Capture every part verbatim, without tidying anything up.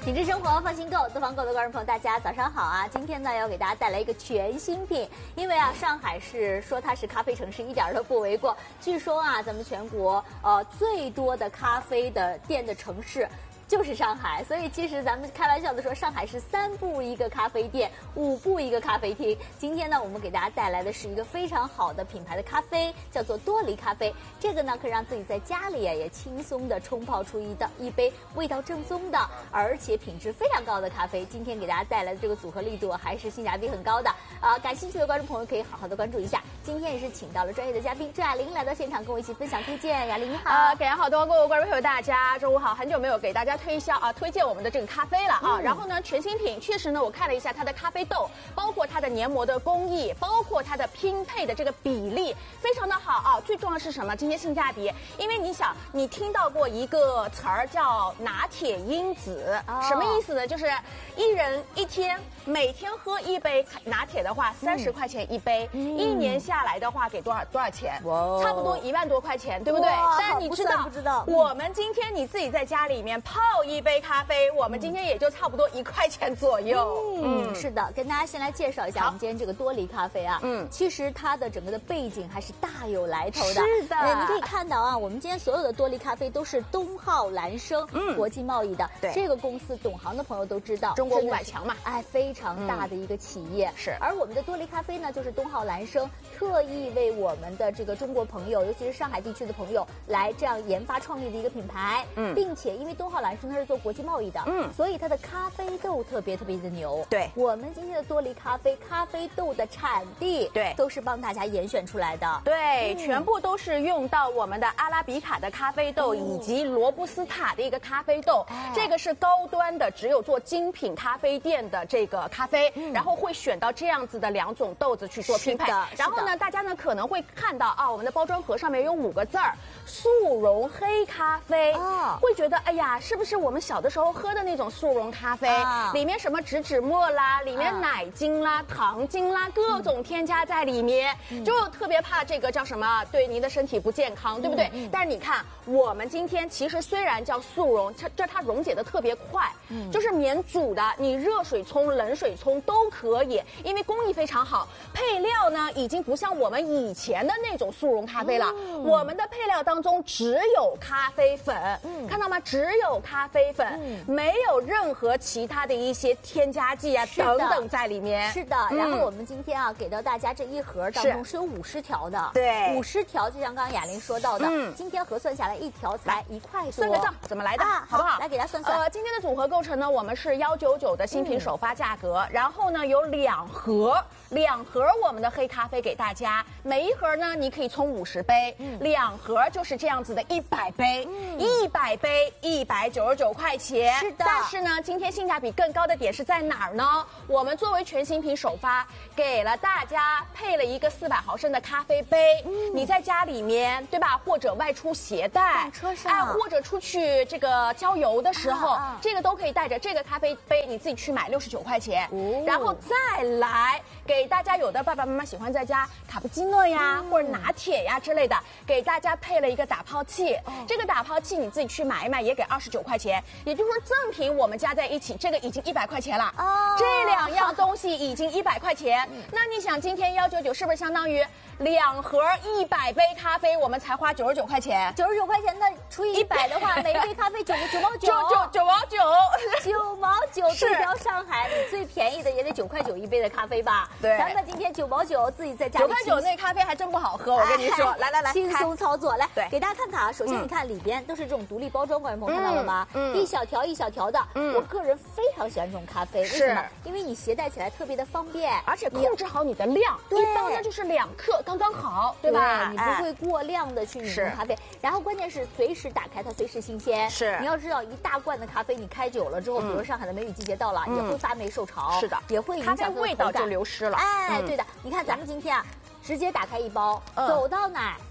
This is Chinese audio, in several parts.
品质生活放心购，多方购的观众朋友，大家早上好啊！今天呢，要给大家带来一个全新品，因为啊，上海市说它是咖啡城市，一点都不为过。据说啊，咱们全国呃最多的咖啡的店的城市就是上海，所以其实咱们开玩笑的说，上海是三步一个咖啡店，五步一个咖啡厅。今天呢，我们给大家带来的是一个非常好的品牌的咖啡，叫做多黎咖啡。这个呢，可以让自己在家里啊也轻松的冲泡出一道一杯味道正宗的，而且品质非常高的咖啡。今天给大家带来的这个组合力度还是性价比很高的啊、呃！感兴趣的观众朋友可以好好的关注一下。今天也是请到了专业的嘉宾郑雅玲来到现场，跟我一起分享推荐。雅玲你好， 呃，感谢好多各位观众朋友，大家中午好，很久没有给大家推销啊，推荐我们的这个咖啡了啊。嗯、然后呢，全新品确实呢，我看了一下它的咖啡豆，包括它的研磨的工艺，包括它的拼配的这个比例，非常的好啊。最重要的是什么？今天性价比，因为你想，你听到过一个词儿叫拿铁因子，哦、什么意思呢？就是一人一天每天喝一杯拿铁的话，三十块钱一杯，嗯、一年下来的话给多少多少钱？差不多一万多块钱，对不对？但是你知道， 不知道， 我们今天你自己在家里面泡一杯咖啡，我们今天也就差不多一块钱左右。 嗯，嗯是的，跟大家先来介绍一下我们今天这个多黎咖啡啊。嗯，其实它的整个的背景还是大有来头的。 是的， 你可以看到啊，我们今天所有的多黎咖啡都是东浩蓝生国际贸易的。对，这个公司懂行的朋友都知道， 中国五百强嘛， 哎，非常大的一个企业。是，而我们的多黎咖啡呢，就是东浩蓝生特意为我们的这个中国朋友，尤其是上海地区的朋友，来这样研发创立的一个品牌。嗯，并且因为东浩蓝生它是做国际贸易的，嗯，所以它的咖啡豆特别特别的牛。对，我们今天的多黎咖啡咖啡豆的产地，对，都是帮大家严选出来的。 对，嗯、全部都是用到我们的阿拉比卡的咖啡豆、嗯、以及罗布斯塔的一个咖啡豆。哎、这个是高端的，只有做精品咖啡店的这个咖啡，嗯、然后会选到这样子的两种豆子去做拼配。然后呢，大家呢可能会看到啊，我们的包装盒上面有五个字儿“速溶黑咖啡”，哦、会觉得哎呀，是不是我们小的时候喝的那种速溶咖啡？啊、里面什么植脂末啦，里面奶精啦、糖精啦，各种添加在里面，嗯、就特别怕这个叫什么，对您的身体不健康，对不对？嗯、但是你看，我们今天其实虽然叫速溶，这这它溶解的特别快，嗯、就是免煮的，你热水冲、冷水冲都可以，因为工艺非常好。配料呢，已经不像我们以前的那种速溶咖啡了，嗯、我们的配料当中只有咖啡粉，嗯、看到吗？只有咖啡粉，嗯、没有任何其他的一些添加剂啊等等在里面。 是的，然后我们今天啊给到大家这一盒当中是有五十条的， 对， 五十条，就像刚刚雅玲说到的，嗯、今天核算下来一条才一块多。 算个账，怎么来的？啊、好不好？ 来给大家算算。 呃，今天的组合构成呢，我们是幺九九的新品首发价格，嗯、然后呢有两盒，两盒我们的黑咖啡给大家，每一盒呢你可以冲五十杯，嗯、两盒就是这样子的一百杯，一百、嗯、杯一百九十九块钱。 是的， 但是呢，今天性价比更高的点是在哪儿呢？我们作为全新品首发，给了大家配了一个四百毫升的咖啡杯，嗯、你在家里面对吧，或者外出携带， 车上， 哎，或者出去这个郊游的时候，啊啊、这个都可以带着。这个咖啡杯你自己去买六十九块钱，哦、然后再来给大家，有的爸爸妈妈喜欢在家卡布基诺呀，嗯、或者拿铁呀之类的，给大家配了一个打泡器。哦、这个打泡器你自己去买一买，也给二十九块钱，也就是说赠品我们加在一起，这个已经一百块钱了。哦，这两样东西已经一百块钱，嗯、那你想今天幺九九是不是相当于两盒一百杯咖啡，我们才花九十九块钱？ 九十九块钱，那除以一百的话，每一杯咖啡九九毛九， 九九九毛九， 九毛九。对标上海，你最便宜的也得九块九一杯的咖啡吧？对，咱们今天九毛九自己在家里。 九块九那咖啡还真不好喝，我跟你说。来来来， 轻松操作，来，对，给大家看看啊。首先你看里边都是这种独立包装，观众朋友看到了吗？嗯，一小条一小条的。嗯，我个人非常喜欢这种咖啡，为什么？因为你携带起来特别的方便， 而且控制好你的量，一包呢就是两克，刚刚好，对吧？ 你不会过量的去饮用咖啡。然后关键是随时打开它，随时新鲜。是，你要知道一大罐的咖啡，你开久了之后，比如上海的梅雨季节到了，也会发霉受潮。是的，也会影响它的味道就流失了。 哎，对的，你看咱们今天啊。直接打开一包，嗯、走到哪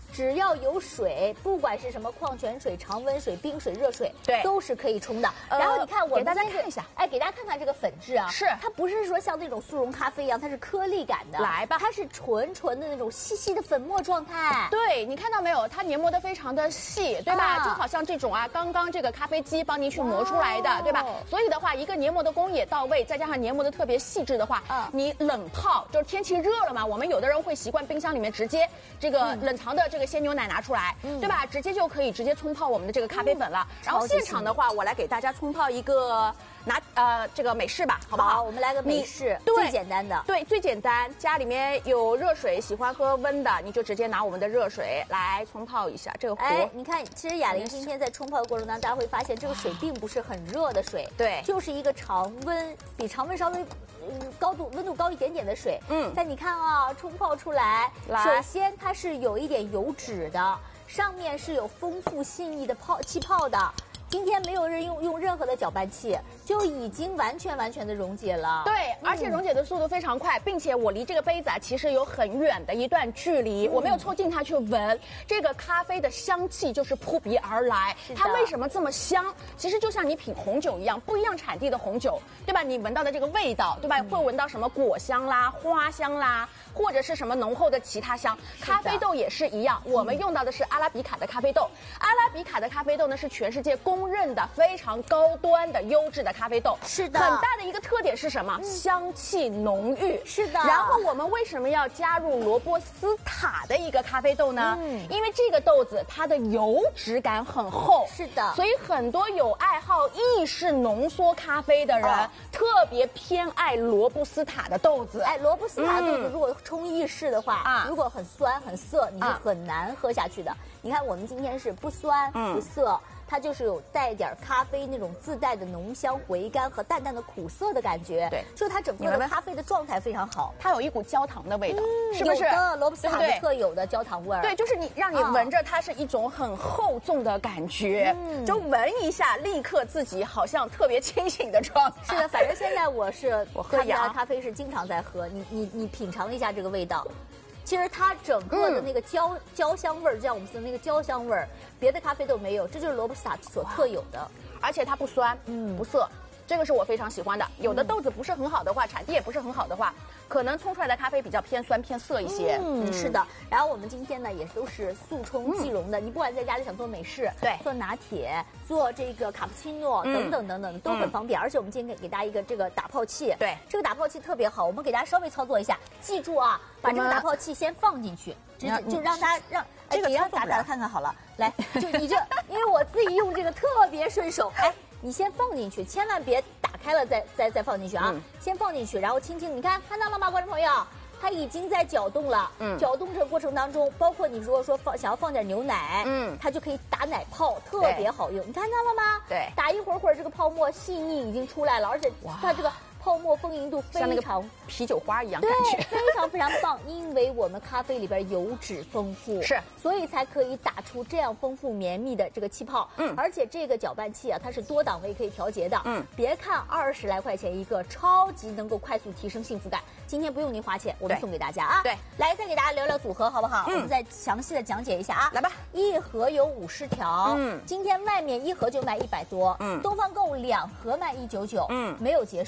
只要有水，不管是什么矿泉水、常温水、冰水、热水， 对， 都是可以冲的。 呃、 然后你看，我们给大家看一下， 哎，给大家看看这个粉质啊， 是它不是说像那种速溶咖啡一样，它是颗粒感的。 来吧， 它是纯纯的那种细细的粉末状态。 对，你看到没有？它研磨的非常的细，对吧？啊、就好像这种啊，刚刚这个咖啡机帮您去磨出来的，对吧？所以的话，一个研磨的工艺也到位，再加上研磨的特别细致的话，嗯、你冷泡就是天气热了嘛，我们有的人会习惯冰箱里面直接这个冷藏的这个鲜牛奶拿出来，嗯、对吧？直接就可以直接冲泡我们的这个咖啡粉了。嗯、然后现场的话，我来给大家冲泡一个。拿呃这个美式吧，好不好？ 好，我们来个美式，最简单的。 对，最简单。家里面有热水，喜欢喝温的，你就直接拿我们的热水来冲泡一下这个壶。 哎，你看，其实雅玲今天在冲泡的过程当中，大家会发现这个水并不是很热的水， 对， 就是一个常温，比常温稍微嗯高度温度高一点点的水。嗯，但你看啊，冲泡出来， 来首先它是有一点油脂的，上面是有丰富细腻的泡气泡的。今天没有人用用任何的搅拌器，就已经完全完全的溶解了。 对，而且溶解的速度非常快，并且我离这个杯子啊其实有很远的一段距离，嗯、我没有凑近它去闻，这个咖啡的香气就是扑鼻而来。它为什么这么香？其实就像你品红酒一样，不一样产地的红酒，对吧？你闻到的这个味道，对吧？嗯、会闻到什么果香啦、花香啦，或者是什么浓厚的其他香。咖啡豆也是一样，我们用到的是阿拉比卡的咖啡豆。阿拉比卡的咖啡豆呢是全世界公公认的非常高端的优质的咖啡豆， 是的， 很大的一个特点是什么？嗯、香气浓郁， 是的。 然后我们为什么要加入罗波斯塔的一个咖啡豆呢？嗯，因为这个豆子它的油脂感很厚， 是的， 所以很多有爱好意式浓缩咖啡的人、哦、特别偏爱罗布斯塔的豆子。 哎，罗布斯塔豆子如果冲意式的话，啊、嗯，如果很酸很涩，你是很难喝下去的。啊、你看我们今天是不酸、嗯、不涩。它就是有带点咖啡那种自带的浓香回甘和淡淡的苦涩的感觉， 对， 就它整个的咖啡的状态非常好， 它有一股焦糖的味道，嗯、是不是？ 有的罗布斯塔的特有的焦糖味儿， 对，就是你让你闻着它是一种很厚重的感觉，嗯、就闻一下，立刻自己好像特别清醒的状态。 是的，反正现在我是我喝洋咖啡是经常在喝，你你你品尝一下这个味道。其实它整个的那个焦、嗯、焦香味儿，就像我们说的那个焦香味儿，别的咖啡豆没有，这就是罗布斯塔所特有的， 而且它不酸，嗯，不涩，这个是我非常喜欢的。有的豆子不是很好的话，产地也不是很好的话，可能冲出来的咖啡比较偏酸偏涩一些。 嗯，是的。然后我们今天呢也都是速冲即溶的，嗯、你不管在家里想做美式， 对， 做拿铁，做这个卡布奇诺、嗯、等等等等都很方便。嗯、而且我们今天给给大家一个这个打泡器， 对， 这个打泡器特别好，我们给大家稍微操作一下，记住啊，把这个打泡器先放进去，就就让它让这个让打打看看好了，来，就你这，因为我自己用这个特别顺手，哎。你先放进去，千万别打开了再再再放进去啊！嗯、先放进去，然后轻轻，你看看到了吗，观众朋友？它已经在搅动了。嗯，搅动这个过程当中，包括你如果说放想要放点牛奶，嗯，它就可以打奶泡，特别好用。你看到了吗？ 对， 打一会儿会儿，这个泡沫细腻已经出来了，而且它这个泡沫丰盈度非常， 像那个啤酒花一样感觉， 非常非常棒。因为我们咖啡里边油脂丰富， 是， 所以才可以打出这样丰富绵密的这个气泡。嗯，而且这个搅拌器啊，它是多档位可以调节的。嗯，别看二十来块钱一个，超级能够快速提升幸福感。今天不用您花钱，我们送给大家啊。 对， 来再给大家聊聊组合好不好？嗯、我们再详细的讲解一下啊。 来吧， 一盒有五十条。嗯，今天外面一盒就卖一百多。嗯，东方购物两盒卖一九九。嗯，没有结束。